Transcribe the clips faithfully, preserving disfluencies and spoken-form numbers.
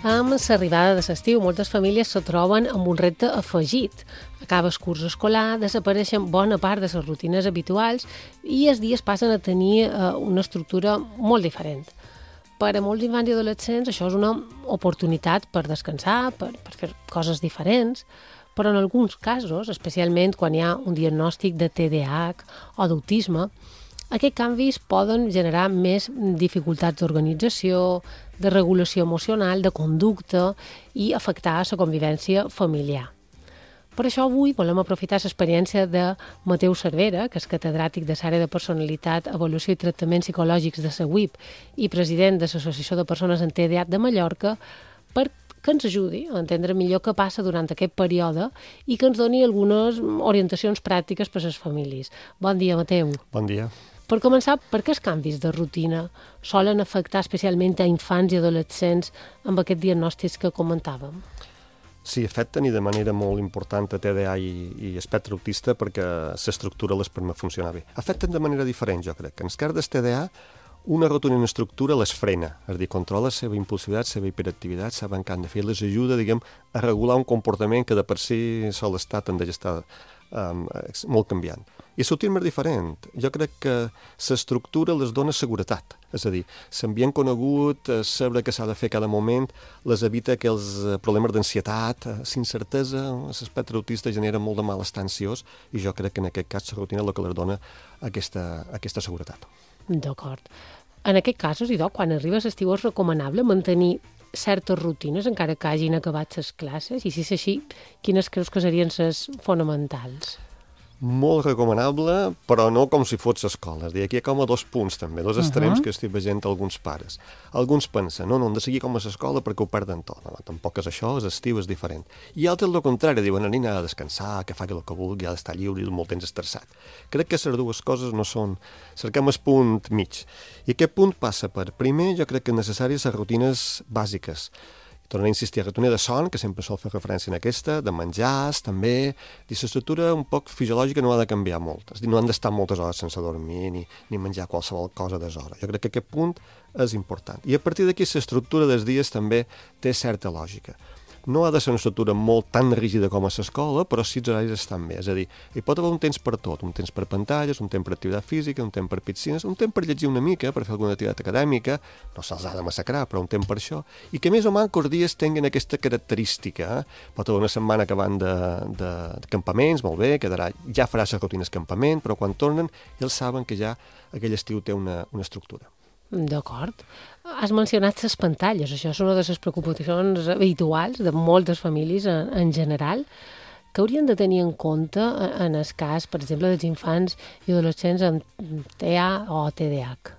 Amb l'arribada de l'estiu, moltes famílies se troben amb un repte afegit. Acaba el curs escolar, desapareixen bona part de les rutines habituals i els dies passen a tenir eh, una estructura molt diferent. Per a molts infants i adolescents això és una oportunitat per descansar, per, per fer coses diferents, però en alguns casos, especialment quan hi ha un diagnòstic de T D A H o d'autisme, aquests canvis poden generar més dificultats d'organització, de regulació emocional, de conducta i afectar la convivència familiar. Per això avui volem aprofitar l'experiència de Mateu Cervera, que és catedràtic de l'àrea de personalitat, avaluació i tractaments psicològics de la U I P i president de l'Associació de Persones amb T D A H de Mallorca, per que ens ajudi a entendre millor què passa durant aquest període i que ens doni algunes orientacions pràctiques per a les famílies. Bon dia, Mateu. Bon dia. Per començar, per què els canvis de rutina solen afectar especialment a infants i adolescents amb aquests diagnòstics que comentàvem? Sí, afecten i de manera molt important a T D A i, i espectre autista perquè l'estructura les permet funcionar bé. Afecten de manera diferent, jo crec. En el cas del T D A, una rutina i una estructura les frena, és a dir, controla la seva impulsivitat, la seva hiperactivitat, saben què han de fer, les ajuda, diguem, a regular un comportament que de per si sol estar tendeix a estar um, molt canviant. I l'autisme és diferent. Jo crec que l'estructura les dona seguretat. És a dir, l'ambient conegut, saber què s'ha de fer cada moment, les evita aquells problemes d'ansietat, l'incertesa, l'espectre autista genera molt de malestar ansiós i jo crec que en aquest cas la rutina és el que les dona aquesta, aquesta seguretat. D'acord. En aquests casos, idò, quan arriba l'estiu és recomanable mantenir certes rutines encara que hagin acabat les classes? I si és així, quines creus que serien les fonamentals? Molt recomanable, però no com si fos escola. És a dir, aquí hi ha com a dos punts també, dos extrems uh -huh. que estic veient alguns pares. Alguns pensen, no, no, hem de seguir com a l'escola perquè ho perden tot. No, no, tampoc és això, l'estiu és diferent. I altres, el contrari, diuen, el nen ha de descansar, que faci el que vulgui, ha d'estar lliure i molt temps estressat. Crec que les dues coses no són... Cerquem el punt mig. I aquest punt passa per, primer, jo crec que és necessari les rutines bàsiques. Torno a insistir, la rutina de son, que sempre sol fer referència en aquesta, de menjars, també, i l'estructura un poc fisiològica no ha de canviar molt. És a dir, no han d'estar moltes hores sense dormir ni, ni menjar qualsevol cosa a deshora. Jo crec que aquest punt és important. I a partir d'aquí l'estructura dels dies també té certa lògica. No ha de ser una estructura molt tan rígida com a l'escola, però sí els horaris estan bé. És a dir, hi pot haver un temps per tot, un temps per pantalles, un temps per activitat física, un temps per piscines, un temps per llegir una mica, per fer alguna activitat acadèmica, no se'ls ha de massacrar, però un temps per això, i que més o menys els dies tinguin aquesta característica. Eh? Pot haver una setmana que van de, de, de campaments, molt bé, quedarà, ja farà les rutines campament, però quan tornen ells saben que ja aquell estiu té una, una estructura. D'acord. Has mencionat les pantalles, això és una de les preocupacions habituals de moltes famílies en, en general. Què haurien de tenir en compte en el cas, per exemple, dels infants i adolescents amb T A o T D A H?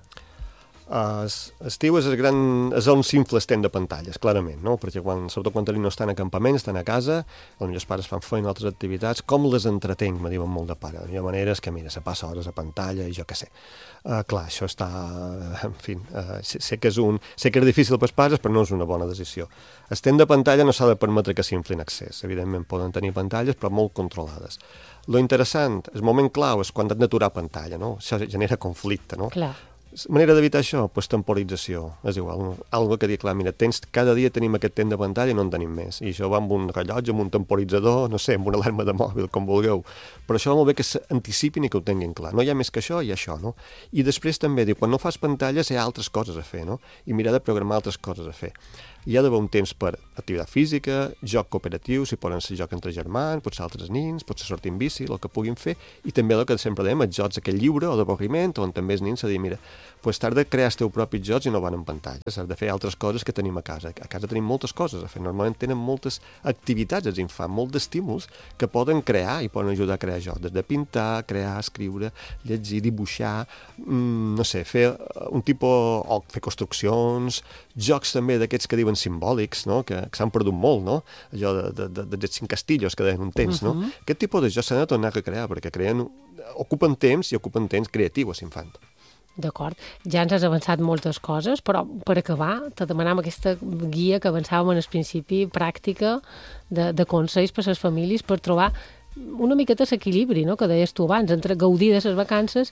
Uh, estiu és el gran... és on s'infla el temps de pantalles, clarament, no? Perquè quan, sobretot quan tenim no estan a campament, estan a casa, potser els pares fan feina altres activitats, com les entretenc, me diuen molt de pare. Hi ha maneres que, mira, se passa hores a pantalla i jo què sé. Uh, clar, això està... En fi, uh, sé, sé, que és un, sé que és difícil pels pares, però no és una bona decisió. El temps de pantalla no s'ha de permetre que s'infli en excés. Evidentment, poden tenir pantalles, però molt controlades. Lo interessant, el moment clau és quan has d'aturar pantalla, no? Això genera conflicte, no? Clar. Manera d'evitar això? Doncs temporització. És igual, algo que dir, clar, mira, tens, cada dia tenim aquest temps de pantalla i no en tenim més. I això va amb un rellotge, amb un temporitzador, no sé, amb una alarma de mòbil, com vulgueu. Però això va molt bé que s'anticipin i que ho tinguin clar. No hi ha més que això i això, no? I després també, diu, quan no fas pantalles hi ha altres coses a fer, no? I mirar de programar altres coses a fer. Hi ha d'haver un temps per activitat física, joc cooperatiu, si poden ser joc entre germans, potser altres nins, potser sortir en bici, el que puguin fer, i també el que sempre dèiem, els jocs aquell lliure o d'avorriment, on també els nins s'ha de dir, mira, pues t'has de crear els teus propis jocs i no van en pantalla, has de fer altres coses que tenim a casa. A casa tenim moltes coses a fer, normalment tenen moltes activitats els infants, molts d'estímuls que poden crear i poden ajudar a crear jocs, des de pintar, crear, escriure, llegir, dibuixar, mmm, no sé, fer un tipus, o fer construccions, jocs també d'aquests que diuen simbòlics, no? que, que s'han perdut molt, no? Allò de, de, de, de cinc castillos que deien un temps, no? Uh-huh. Aquest tipus de jocs s'han de tornar a crear perquè creen, ocupen temps i ocupen temps creatiu a l'infant. D'acord. Ja ens has avançat moltes coses, però per acabar te demanam aquesta guia que avançàvem en el principi, pràctica, de, de consells per a les famílies per trobar una miqueta l'equilibri, no?, que deies tu abans, entre gaudir de les vacances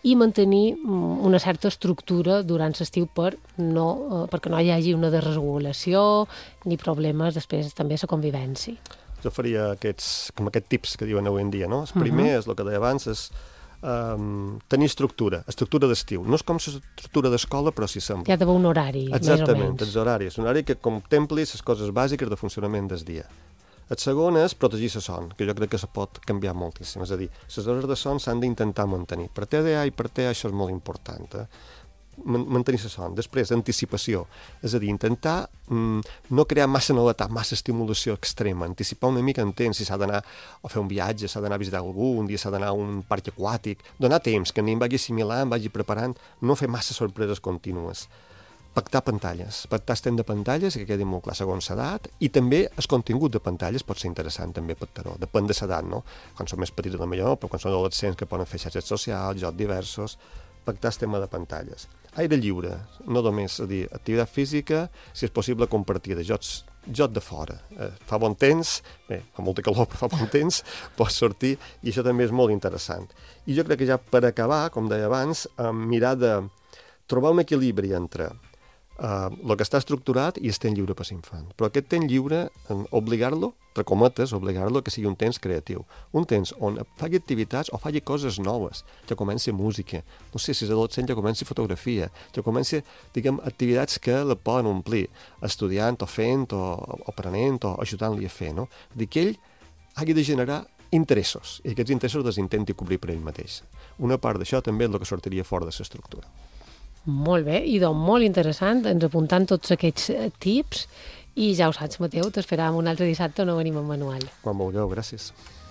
i mantenir una certa estructura durant l'estiu per no, eh, perquè no hi hagi una desregulació ni problemes després també a la convivència. Jo faria aquests, com aquests tips que diuen avui en dia, no? El primer, uh -huh. és el que deia abans, és um, tenir estructura, estructura d'estiu. No és com l'estructura d'escola, però sí sembla. Hi ha d'haver un horari, exactament, més o menys. els horaris. Un horari que contempli les coses bàsiques de funcionament del dia. El segon és protegir la son, que jo crec que se pot canviar moltíssim. És a dir, les hores de son s'han d'intentar mantenir. Per T D A i per T A això és molt important, eh? mantenir la son. Després, anticipació. És a dir, intentar mm, no crear massa novetat, massa estimulació extrema, anticipar una mica en temps, si s'ha d'anar a fer un viatge, s'ha d'anar a visitar algú, un dia s'ha d'anar a un parc aquàtic, donar temps, que ni em vagi assimilant, em vagi preparant, no fer massa sorpreses contínues. Pactar pantalles, pactar estem de pantalles, que quedi molt clar segons l'edat, i també el contingut de pantalles pot ser interessant també pactar-ho, depèn de l'edat, no? Quan són més petits de millor, però quan són adolescents que poden fer xarxes socials, jocs diversos, pactar el tema de pantalles. Aire lliure, no només, és a dir, activitat física, si és possible compartida, jocs, joc de fora. Eh, fa bon temps, bé, fa molta calor, però fa bon temps, pots sortir, i això també és molt interessant. I jo crec que ja per acabar, com deia abans, eh, mirar de trobar un equilibri entre Uh, el que està estructurat i el temps lliure per l'infant. Però aquest temps lliure, um, obligar-lo, entre cometes, obligar-lo que sigui un temps creatiu. Un temps on faci activitats o faci coses noves. Ja comenci música, no sé, si és adolescent ja comenci fotografia, ja comenci, diguem, activitats que la poden omplir, estudiant o fent o, o aprenent o ajudant-li a fer, no? És dir, que ell hagi de generar interessos i aquests interessos els intenti cobrir per ell mateix. Una part d'això també és el que sortiria fora de l'estructura. Molt bé, i doncs molt interessant, ens apuntant tots aquests tips, i ja ho saps, Mateu, t'esperàvem un altre dissabte on no venim en manual. Quan vulgueu, gràcies.